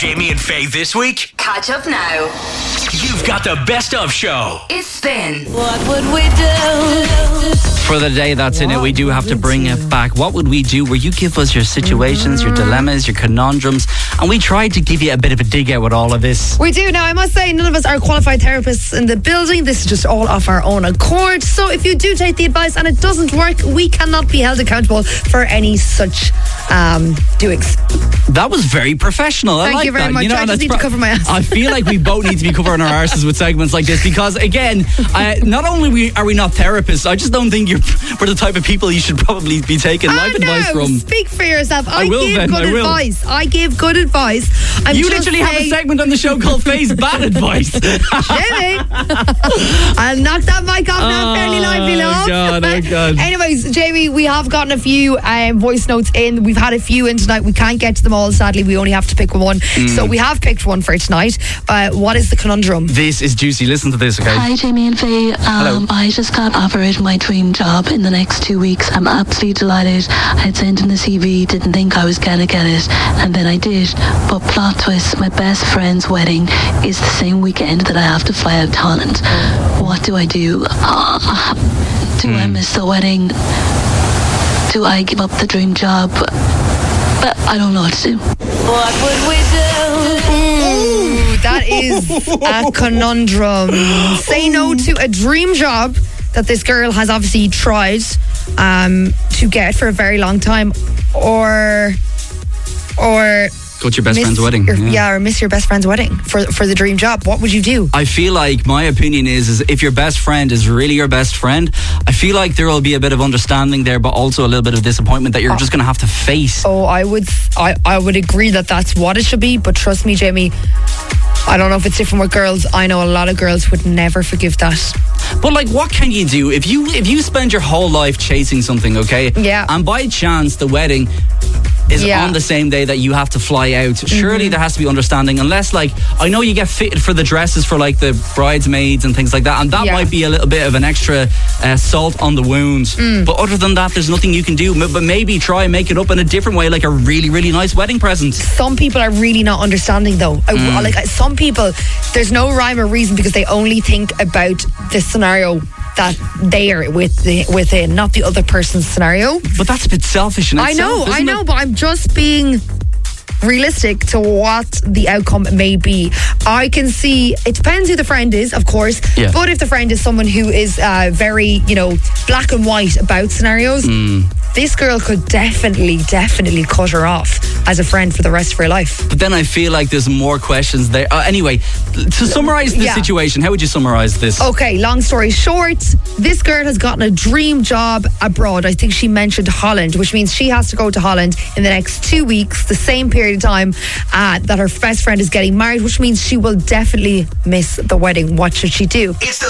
Jamie and Faye this week. Catch up now. You've got the best of show. It's Spin. What would we do? For the day that's in it, we do have to bring it back. What would we do? Where you give us your situations, your dilemmas, your conundrums, and we tried to give you a bit of a dig out with all of this. We do. Now, I must say, none of us are qualified therapists in the building. This is just all off our own accord. So if you do take the advice and it doesn't work, we cannot be held accountable for any such doings. That was very professional. I Thank like you very that. much. You know, I and just that's need to cover my ass. I feel like we both need to be covering our arses with segments like this because, again, not only are we not therapists, I just don't think we're the type of people you should probably be taking life advice from. Speak for yourself. I will, give Ben, good I will. advice. I give good advice. You literally have a segment on the show called Faye's Bad Advice. Jimmy, I'll knock that mic off now fairly lively, love. Oh, God. Anyways, Jamie, we have gotten a few voice notes in. We've had a few in tonight. We can't get to them all, sadly. We only have to pick one. So we have picked one for tonight. What is the conundrum? This is juicy. Listen to this, okay? Hi, Jamie and Faye. Hello. I just got offered my dream job in the next 2 weeks. I'm absolutely delighted. I had sent in the CV, didn't think I was gonna get it, and then I did. But plot twist, my best friend's wedding is the same weekend that I have to fly out to Holland. What do I do? Do I miss the wedding? Do I give up the dream job? But I don't know what to do. What would we do? Ooh, that is a conundrum. Say no to a dream job that this girl has obviously tried to get for a very long time, or Go to your best friend's wedding. Or miss your best friend's wedding for the dream job. What would you do? I feel like my opinion is if your best friend is really your best friend, I feel like there will be a bit of understanding there, but also a little bit of disappointment that you're just going to have to face. Oh, I would agree that that's what it should be, but trust me, Jamie, I don't know if it's different with girls. I know a lot of girls would never forgive that. But like, what can you do if you spend your whole life chasing something, okay? Yeah. And by chance the wedding is on the same day that you have to fly out. Surely there has to be understanding, unless, like, I know you get fitted for the dresses for like the bridesmaids and things like that, and that might be a little bit of an extra salt on the wounds. But other than that, there's nothing you can do. But maybe try and make it up in a different way, like a really, really nice wedding present. Some people are really not understanding, though. Like, some people, there's no rhyme or reason because they only think about the scenario that they are within, not the other person's scenario. But that's a bit selfish in itself, I know, but I'm just being realistic to what the outcome may be. I can see, it depends who the friend is, of course, but if the friend is someone who is very, black and white about scenarios, this girl could definitely cut her off as a friend for the rest of her life. But then I feel like there's more questions there. Anyway, to summarise the situation, how would you summarise this? Okay, long story short, this girl has gotten a dream job abroad. I think she mentioned Holland, which means she has to go to Holland in the next 2 weeks, the same period of time that her best friend is getting married, which means she will definitely miss the wedding. What should she do? It's the